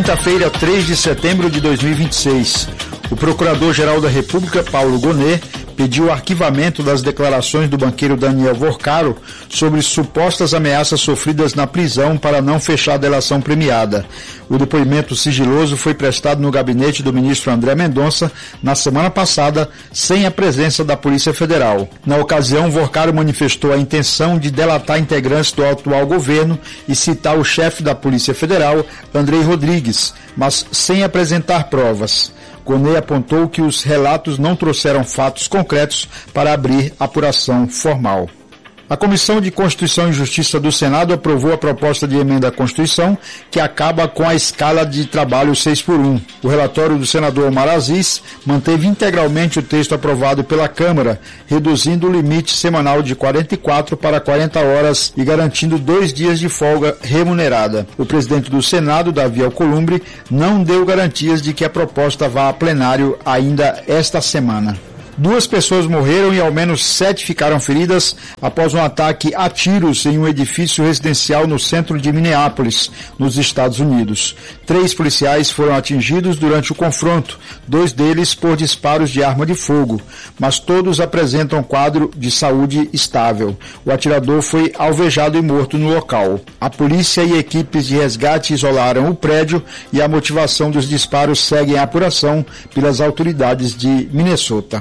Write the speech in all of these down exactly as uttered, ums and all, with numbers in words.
quinta-feira, três de setembro de dois mil e vinte e seis. O Procurador-Geral da República, Paulo Gonet, pediu o arquivamento das declarações do banqueiro Daniel Vorcaro sobre supostas ameaças sofridas na prisão para não fechar a delação premiada. O depoimento sigiloso foi prestado no gabinete do ministro André Mendonça na semana passada, sem a presença da Polícia Federal. Na ocasião, Vorcaro manifestou a intenção de delatar integrantes do atual governo e citar o chefe da Polícia Federal, Andrei Rodrigues, mas sem apresentar provas. Gonet apontou que os relatos não trouxeram fatos concretos para abrir apuração formal. A Comissão de Constituição e Justiça do Senado aprovou a proposta de emenda à Constituição que acaba com a escala de trabalho seis por um. O relatório do senador Omar Aziz manteve integralmente o texto aprovado pela Câmara, reduzindo o limite semanal de quarenta e quatro para quarenta horas e garantindo dois dias de folga remunerada. O presidente do Senado, Davi Alcolumbre, não deu garantias de que a proposta vá a plenário ainda esta semana. Duas pessoas morreram e ao menos sete ficaram feridas após um ataque a tiros em um edifício residencial no centro de Minneapolis, nos Estados Unidos. Três policiais foram atingidos durante o confronto, dois deles por disparos de arma de fogo, mas todos apresentam quadro de saúde estável. O atirador foi alvejado e morto no local. A polícia e equipes de resgate isolaram o prédio e a motivação dos disparos segue a apuração pelas autoridades de Minnesota.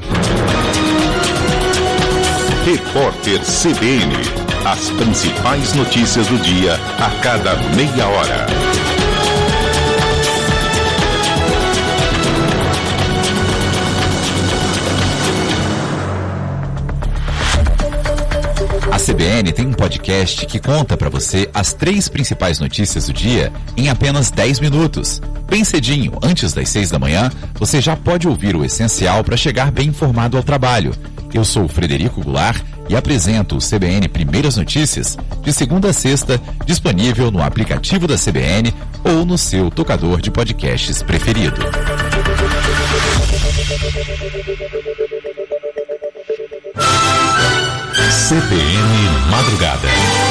Repórter C B N. As principais notícias do dia a cada meia hora. A C B N tem um podcast que conta para você as três principais notícias do dia em apenas dez minutos. Bem cedinho, antes das seis da manhã, você já pode ouvir o essencial para chegar bem informado ao trabalho. Eu sou o Frederico Goulart e apresento o C B N Primeiras Notícias de segunda a sexta, disponível no aplicativo da C B N ou no seu tocador de podcasts preferido. C B N Madrugada.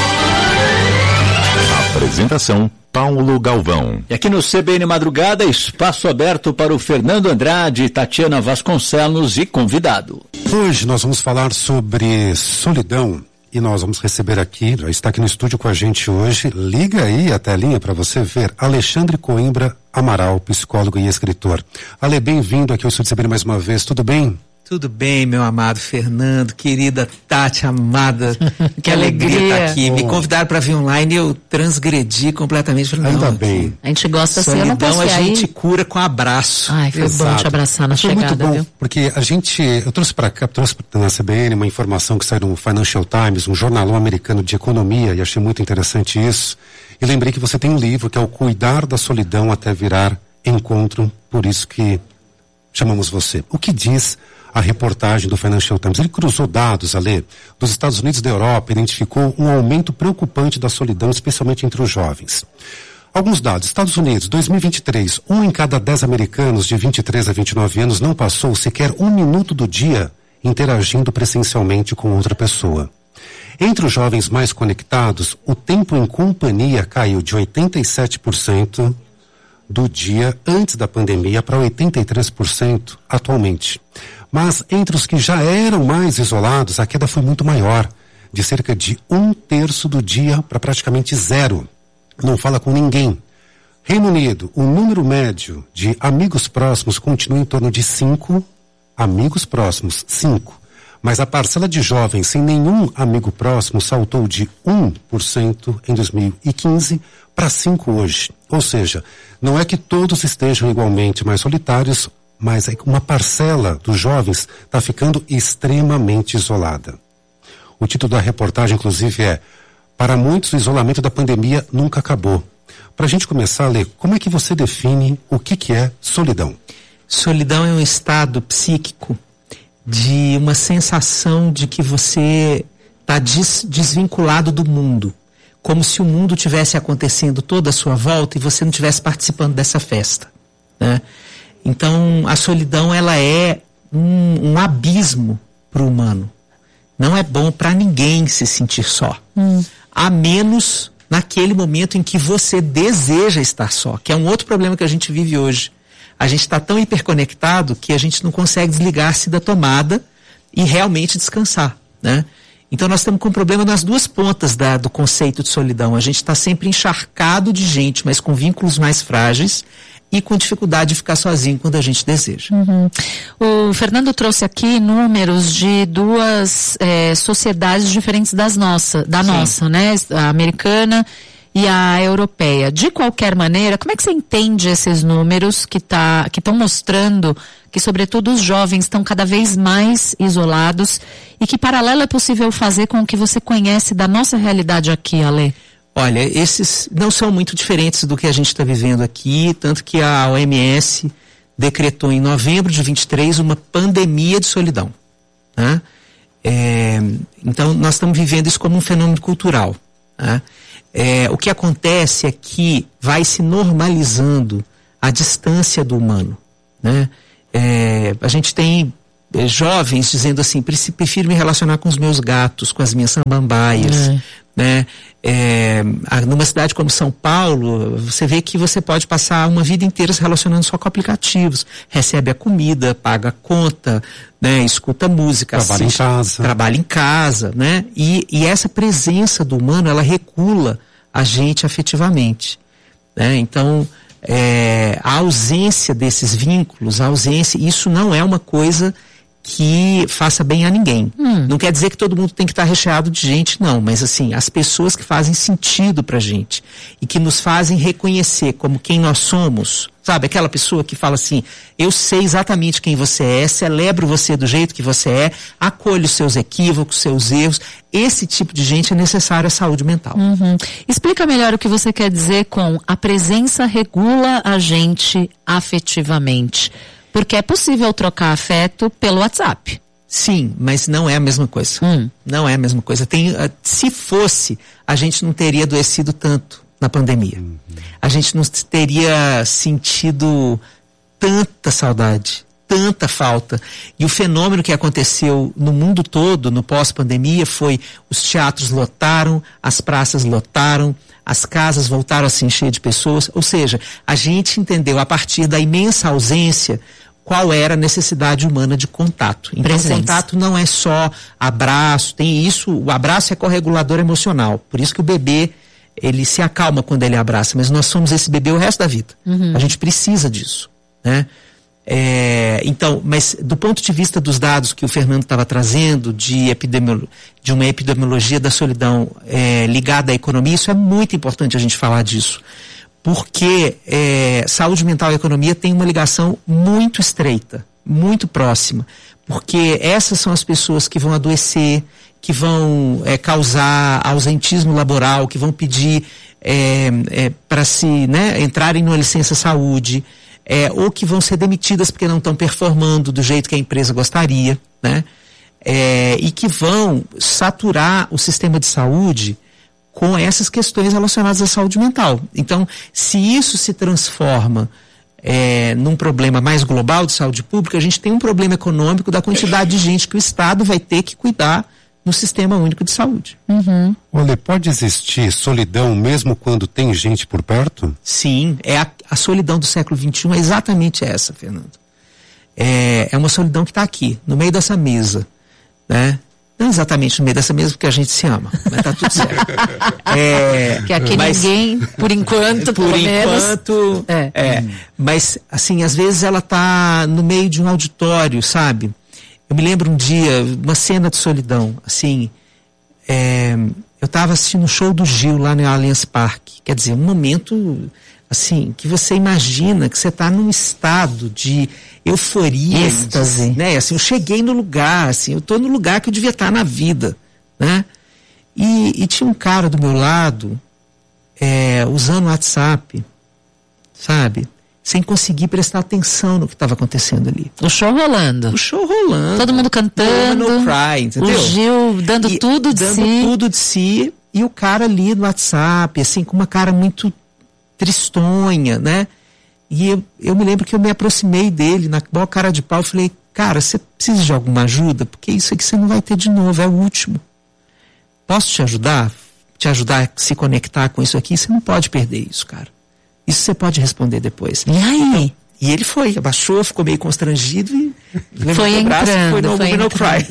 Apresentação Paulo Galvão. E aqui no C B N Madrugada, espaço aberto para o Fernando Andrade, Tatiana Vasconcelos e convidado. Hoje nós vamos falar sobre solidão e nós vamos receber aqui, já está aqui no estúdio com a gente hoje, liga aí a telinha para você ver, Alexandre Coimbra Amaral, psicólogo e escritor. Ale, bem-vindo aqui ao estúdio C B N mais uma vez, tudo bem? Tudo bem, meu amado Fernando, querida Tati, amada, que, que alegria estar aqui. Oh. Me convidaram para vir online e eu transgredi completamente. Falei, ainda não, bem. A gente gosta assim, eu não posso a aí. gente cura com abraço. Ai, foi Exato. bom te abraçar na foi chegada, muito bom, viu? Porque a gente, eu trouxe para cá, trouxe na C B N uma informação que saiu no Financial Times, um jornalão americano de economia, e achei muito interessante isso. E lembrei que você tem um livro que é o Cuidar da Solidão até Virar Encontro, por isso que chamamos você. O que diz a reportagem do Financial Times? Ele cruzou dados, Ale, dos Estados Unidos e da Europa, identificou um aumento preocupante da solidão, especialmente entre os jovens. Alguns dados. Estados Unidos, dois mil e vinte e três, um em cada dez americanos de vinte e três a vinte e nove anos não passou sequer um minuto do dia interagindo presencialmente com outra pessoa. Entre os jovens mais conectados, o tempo em companhia caiu de oitenta e sete por cento do dia antes da pandemia para oitenta e três por cento atualmente. Mas entre os que já eram mais isolados, a queda foi muito maior, de cerca de um terço do dia para praticamente zero. Não fala com ninguém. Reino Unido, o número médio de amigos próximos continua em torno de cinco, amigos próximos, cinco. Mas a parcela de jovens sem nenhum amigo próximo saltou de um por cento em dois mil e quinze para cinco por cento hoje. Ou seja, não é que todos estejam igualmente mais solitários, mas é que uma parcela dos jovens está ficando extremamente isolada. O título da reportagem, inclusive, é Para muitos, o isolamento da pandemia nunca acabou. Para a gente começar a ler, como é que você define o que, que é solidão? Solidão é um estado psíquico de uma sensação de que você está des- desvinculado do mundo. Como se o mundo tivesse acontecendo toda à sua volta e você não estivesse participando dessa festa, né? Então, a solidão, ela é um, um abismo para o humano. Não é bom para ninguém se sentir só. Hum. A menos naquele momento em que você deseja estar só, que é um outro problema que a gente vive hoje. A gente está tão hiperconectado que a gente não consegue desligar-se da tomada e realmente descansar, né? Então nós estamos com um problema nas duas pontas da, do conceito de solidão. A gente está sempre encharcado de gente, mas com vínculos mais frágeis e com dificuldade de ficar sozinho quando a gente deseja. Uhum. O Fernando trouxe aqui números de duas é, sociedades diferentes das nossa, da Sim. nossa, né? A americana e a europeia. De qualquer maneira, como é que você entende esses números que tá, que estão mostrando que, sobretudo, os jovens estão cada vez mais isolados e que paralelo é possível fazer com o que você conhece da nossa realidade aqui, Ale? Olha, esses não são muito diferentes do que a gente está vivendo aqui, tanto que a O M S decretou em novembro de vinte e três uma pandemia de solidão, né? É, então, nós estamos vivendo isso como um fenômeno cultural, né? É, o que acontece é que vai se normalizando a distância do humano, né? É, a gente tem é, jovens dizendo assim, prefiro me relacionar com os meus gatos, com as minhas samambaias, uhum. né? É, numa cidade como São Paulo, você vê que você pode passar uma vida inteira se relacionando só com aplicativos, recebe a comida, paga a conta, né? Escuta música, trabalha assiste, em casa, trabalha em casa, né? E, e essa presença do humano, ela regula a gente afetivamente, né? Então, é, a ausência desses vínculos, a ausência, isso não é uma coisa que faça bem a ninguém. Hum. Não quer dizer que todo mundo tem que estar recheado de gente, não. Mas assim, as pessoas que fazem sentido pra gente e que nos fazem reconhecer como quem nós somos, sabe? Aquela pessoa que fala assim, eu sei exatamente quem você é, celebro você do jeito que você é, acolho os seus equívocos, seus erros. Esse tipo de gente é necessário à saúde mental. Uhum. Explica melhor o que você quer dizer com a presença regula a gente afetivamente. Porque é possível trocar afeto pelo WhatsApp. Sim, mas não é a mesma coisa. Hum. Não é a mesma coisa. Tem, uh, se fosse, a gente não teria adoecido tanto na pandemia. Uhum. A gente não teria sentido tanta saudade, tanta falta. E o fenômeno que aconteceu no mundo todo, no pós-pandemia, foi os teatros lotaram, as praças lotaram, as casas voltaram a se encher de pessoas. Ou seja, a gente entendeu a partir da imensa ausência qual era a necessidade humana de contato. Então, Presença. Contato não é só abraço, tem isso, o abraço é corregulador emocional. Por isso que o bebê, ele se acalma quando ele abraça, mas nós somos esse bebê o resto da vida. Uhum. A gente precisa disso, né? É, então, mas do ponto de vista dos dados que o Fernando estava trazendo, de, epidemiolo- de uma epidemiologia da solidão é, ligada à economia, isso é muito importante a gente falar disso. Porque é, saúde mental e economia têm uma ligação muito estreita, muito próxima. Porque essas são as pessoas que vão adoecer, que vão é, causar ausentismo laboral, que vão pedir é, é, para se, né, entrarem numa licença saúde, é, ou que vão ser demitidas porque não estão performando do jeito que a empresa gostaria, né? É, e que vão saturar o sistema de saúde com essas questões relacionadas à saúde mental. Então, se isso se transforma é, num problema mais global de saúde pública, a gente tem um problema econômico da quantidade de gente que o Estado vai ter que cuidar no Sistema Único de Saúde. Uhum. Olha, pode existir solidão mesmo quando tem gente por perto? Sim, é a, a solidão do século vinte e um é exatamente essa, Fernando. É, é uma solidão que está aqui, no meio dessa mesa, né? Não exatamente no meio dessa mesa, porque a gente se ama, mas tá tudo certo. É, que aqui mas, ninguém, por enquanto, por pelo enquanto, menos. É. é. Hum. Mas, assim, às vezes ela tá no meio de um auditório, sabe? Eu me lembro um dia, uma cena de solidão, assim, é, eu estava assistindo um show do Gil lá no Allianz Parque, quer dizer, um momento, assim, que você imagina que você está num estado de euforia, êxtase, né? Assim, eu cheguei no lugar, assim, eu estou no lugar que eu devia estar na vida, né? E, e tinha um cara do meu lado, é, usando o WhatsApp, sabe? Sem conseguir prestar atenção no que estava acontecendo ali. O show rolando. O show rolando. Todo mundo cantando. No Cry, entendeu? O Gil dando e, tudo de dando si. Dando tudo de si. E o cara ali no WhatsApp, assim, com uma cara muito tristonha, né? E eu, eu me lembro que eu me aproximei dele, na boa cara de pau, e falei, cara, você precisa de alguma ajuda? Porque isso aqui você não vai ter de novo, é o último. Posso te ajudar? te ajudar a se conectar com isso aqui, você não pode perder isso, cara. Isso você pode responder depois. E aí? Então, e ele foi, abaixou, ficou meio constrangido e levantou foi o braço entrando, e foi no foi no cry.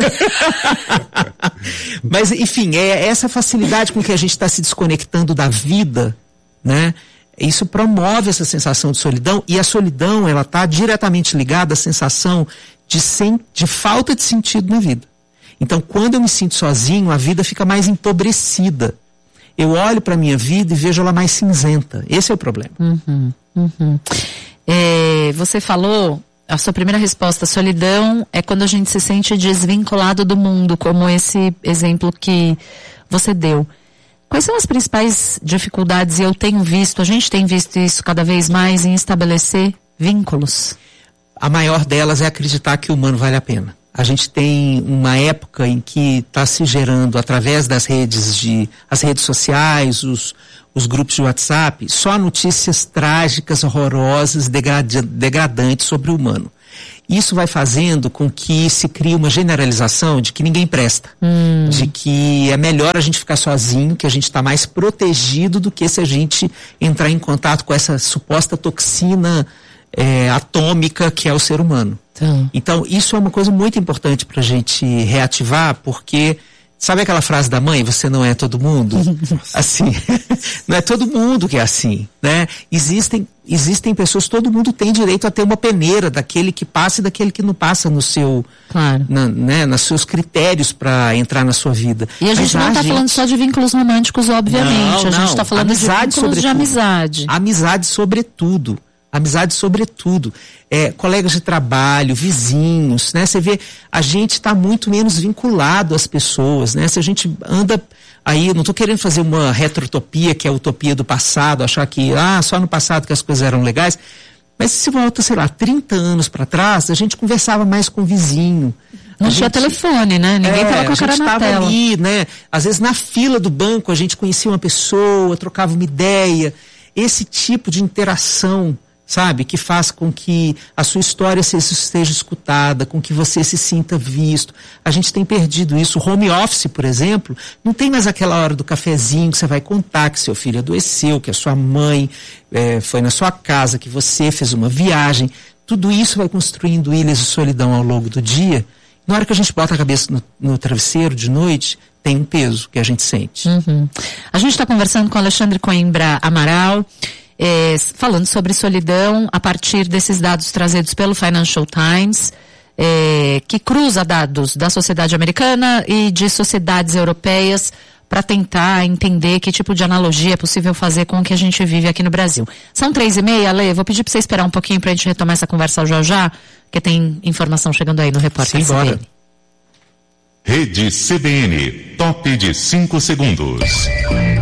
Mas, enfim, é essa facilidade com que a gente está se desconectando da vida, né? Isso promove essa sensação de solidão, e a solidão, ela está diretamente ligada à sensação de, sem, de falta de sentido na vida. Então, quando eu me sinto sozinho, a vida fica mais empobrecida. Eu olho para a minha vida e vejo ela mais cinzenta. Esse é o problema. Uhum, uhum. É, você falou, a sua primeira resposta, solidão é quando a gente se sente desvinculado do mundo, como esse exemplo que você deu. Quais são as principais dificuldades, e eu tenho visto, a gente tem visto isso cada vez mais, em estabelecer vínculos? A maior delas é acreditar que o humano vale a pena. A gente tem uma época em que está se gerando, através das redes de, as redes sociais, os, os grupos de WhatsApp, só notícias trágicas, horrorosas, degrad, degradantes sobre o humano. Isso vai fazendo com que se crie uma generalização de que ninguém presta. Hum. De que é melhor a gente ficar sozinho, que a gente está mais protegido do que se a gente entrar em contato com essa suposta toxina é, atômica que é o ser humano. Então, então isso é uma coisa muito importante para a gente reativar, porque sabe aquela frase da mãe, você não é todo mundo? Assim, não é todo mundo que é assim, né? Existem, existem pessoas, todo mundo tem direito a ter uma peneira daquele que passa e daquele que não passa no seu, claro. na, né, nos seus critérios para entrar na sua vida. E a gente Mas não está gente... falando só de vínculos românticos, obviamente. Não, a gente está falando amizade, de vínculos de amizade. Amizade sobretudo. Amizade sobretudo, é, colegas de trabalho, vizinhos, né? Você vê, a gente está muito menos vinculado às pessoas, né? Se a gente anda aí, não estou querendo fazer uma retrotopia, que é a utopia do passado, achar que, ah, só no passado que as coisas eram legais, mas se volta, sei lá, trinta anos para trás, a gente conversava mais com o vizinho. Não tinha telefone, né? Ninguém é, tava com a cara na tela. Ali, né? Às vezes na fila do banco a gente conhecia uma pessoa, trocava uma ideia, esse tipo de interação, sabe, que faz com que a sua história seja escutada, com que você se sinta visto. A gente tem perdido isso. O home office, por exemplo, não tem mais aquela hora do cafezinho que você vai contar que seu filho adoeceu, que a sua mãe é, foi na sua casa, que você fez uma viagem. Tudo isso vai construindo ilhas de solidão ao longo do dia. Na hora que a gente bota a cabeça no, no travesseiro de noite, tem um peso que a gente sente. Uhum. A gente está conversando com Alexandre Coimbra Amaral, É, falando sobre solidão a partir desses dados trazidos pelo Financial Times, é, que cruza dados da sociedade americana e de sociedades europeias para tentar entender que tipo de analogia é possível fazer com o que a gente vive aqui no Brasil. São três e meia, Lê, vou pedir para você esperar um pouquinho para a gente retomar essa conversa já já, porque tem informação chegando aí no repórter C B N. Rede C B N, top de cinco segundos.